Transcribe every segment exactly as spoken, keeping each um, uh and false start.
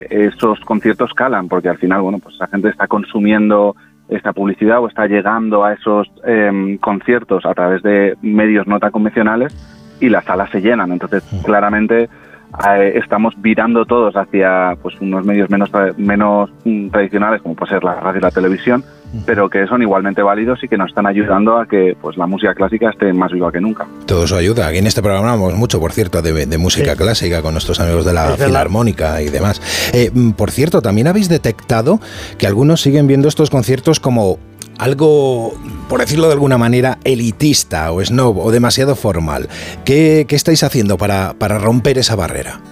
esos conciertos calan, porque al final, bueno, pues la gente está consumiendo esta publicidad o está llegando a esos eh, conciertos a través de medios no tan convencionales y las salas se llenan. Entonces, claramente eh, estamos virando todos hacia pues unos medios menos menos tradicionales, como puede ser la radio y la televisión, pero que son igualmente válidos y que nos están ayudando a que pues la música clásica esté más viva que nunca. Todo eso ayuda. Aquí en este programa hablamos mucho, por cierto, de, de música sí. clásica con nuestros amigos de la Filarmónica y demás. Eh, por cierto, también habéis detectado que algunos siguen viendo estos conciertos como algo, por decirlo de alguna manera, elitista o snob o demasiado formal. ¿Qué, qué estáis haciendo para, para romper esa barrera?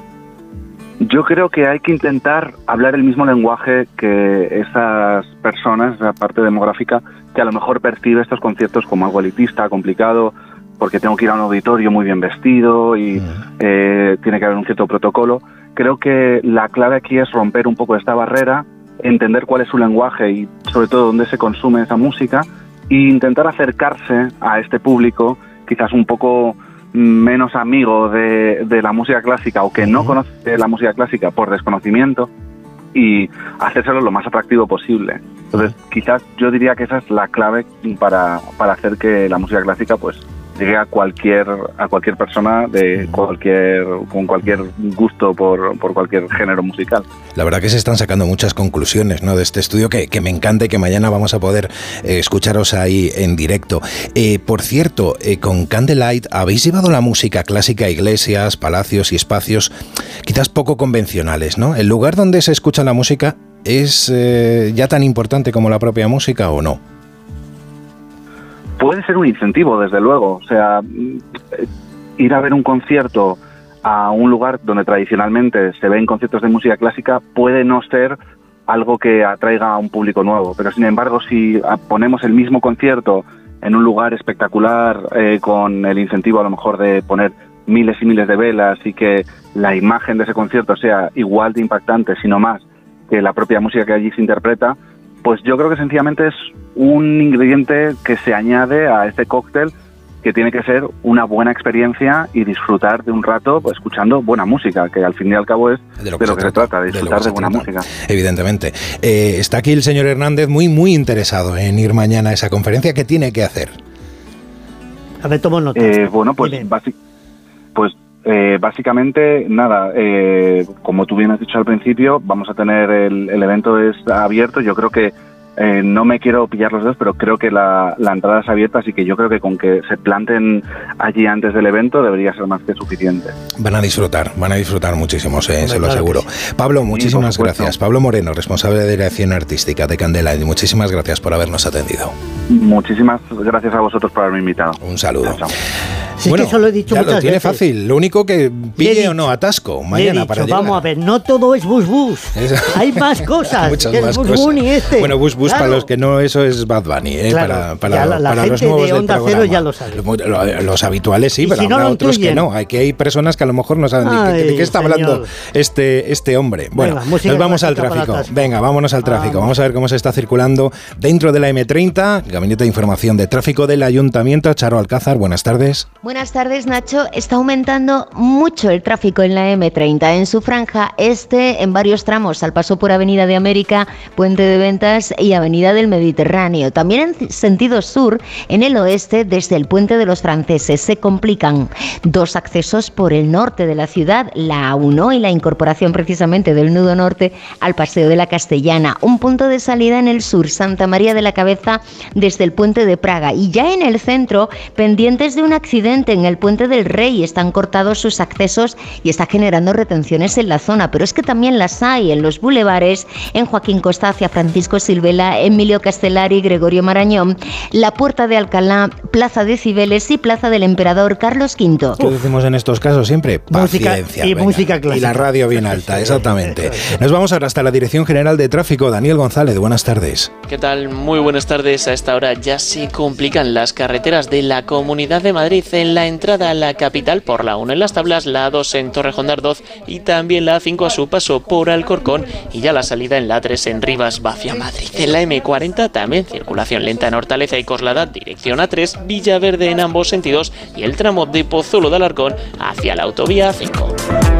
Yo creo que hay que intentar hablar el mismo lenguaje que esas personas, esa parte demográfica, que a lo mejor percibe estos conciertos como algo elitista, complicado, porque tengo que ir a un auditorio muy bien vestido y mm. eh, tiene que haber un cierto protocolo. Creo que la clave aquí es romper un poco esta barrera, entender cuál es su lenguaje y sobre todo dónde se consume esa música e intentar acercarse a este público quizás un poco menos amigo de, de la música clásica o que no conoce la música clásica por desconocimiento y hacérselo lo más atractivo posible. Entonces, quizás yo diría que esa es la clave para, para hacer que la música clásica pues llegue a cualquier a cualquier persona de cualquier con cualquier gusto por, por cualquier género musical. La verdad que se están sacando muchas conclusiones, ¿no?, de este estudio que, que me encanta y que mañana vamos a poder eh, escucharos ahí en directo. Eh, por cierto, eh, con Candlelight habéis llevado la música clásica a iglesias, palacios y espacios quizás poco convencionales, ¿no? ¿El lugar donde se escucha la música es eh, ya tan importante como la propia música o no? Puede ser un incentivo, desde luego. O sea, ir a ver un concierto a un lugar donde tradicionalmente se ven conciertos de música clásica puede no ser algo que atraiga a un público nuevo. Pero, sin embargo, si ponemos el mismo concierto en un lugar espectacular, eh, con el incentivo a lo mejor de poner miles y miles de velas y que la imagen de ese concierto sea igual de impactante, sino más, que la propia música que allí se interpreta, pues yo creo que sencillamente es un ingrediente que se añade a este cóctel que tiene que ser una buena experiencia y disfrutar de un rato pues, escuchando buena música, que al fin y al cabo es de lo que, de lo que se, se trata, de disfrutar de, de buena trata. música. Evidentemente. Eh, está aquí el señor Hernández muy, muy interesado en ir mañana a esa conferencia. ¿Qué tiene que hacer? A ver, tomo nota. Eh, bueno, pues, basi- pues eh, básicamente, nada, eh, como tú bien has dicho al principio, vamos a tener el, el evento es abierto. Yo creo que Eh, no me quiero pillar los dedos, pero creo que la, la entrada es abierta, así que yo creo que con que se planten allí antes del evento debería ser más que suficiente. Van a disfrutar, van a disfrutar muchísimo, se, se lo aseguro. Pablo, muchísimas sí, gracias. Pablo Moreno, responsable de dirección artística de Candlelight, muchísimas gracias por habernos atendido. Muchísimas gracias a vosotros por haberme invitado. Un saludo. Chao. Si bueno, es que eso lo he dicho ya muchas lo tiene veces. fácil, lo único que pille o no atasco mañana dicho, para llegar. Vamos a ver, no todo es bus bus. Eso. Hay más cosas. Muchas que más el bus cosas. Bunny este. Bueno, bus bus claro. para los que no, eso es Bad Bunny, ¿eh? Claro, para, para, ya la, la para gente los nuevos de Onda del Cero programa. ya lo sabe. Los, los habituales sí, Y pero si no habrá lo otros que intuyen. no. Aquí hay personas que a lo mejor no saben Ay, de, qué, de qué está señor. hablando este, este hombre. Bueno, Venga, música nos vamos al clásica tráfico. para atrás. Venga, vámonos al tráfico. Vamos. Vamos a ver cómo se está circulando dentro de la eme treinta. Gabinete de Información de Tráfico del Ayuntamiento. Charo Alcázar, buenas tardes. Buenas tardes, Nacho. Está aumentando mucho el tráfico en la eme treinta. En su franja este, en varios tramos, al paso por Avenida de América, Puente de Ventas y Avenida del Mediterráneo. También en sentido sur, en el oeste, desde el Puente de los Franceses, se complican dos accesos por el norte de la ciudad, la A uno y la incorporación precisamente del nudo norte al Paseo de la Castellana. Un punto de salida en el sur, Santa María de la Cabeza, desde el Puente de Praga. Y ya en el centro, pendientes de un accidente en el Puente del Rey, están cortados sus accesos y está generando retenciones en la zona, pero es que también las hay en los bulevares, en Joaquín Costa hacia Francisco Silvela, Emilio Castellari, Gregorio Marañón, la Puerta de Alcalá, Plaza de Cibeles y Plaza del Emperador Carlos quinto. ¿Qué decimos en estos casos siempre? Música Paciencia. y venga. música clásica. Y la radio bien alta, exactamente. Nos vamos ahora hasta la Dirección General de Tráfico. Daniel González, buenas tardes. ¿Qué tal? Muy buenas tardes. A esta hora ya se complican las carreteras de la Comunidad de Madrid en la entrada a la capital por la uno en Las Tablas, la A dos en Torrejón de Ardoz y también la A cinco a su paso por Alcorcón y ya la salida en la A tres en Rivas hacia Madrid. En la eme cuarenta también circulación lenta en Hortaleza y Coslada, dirección A tres, Villaverde en ambos sentidos y el tramo de Pozuelo de Alarcón hacia la autovía A cinco.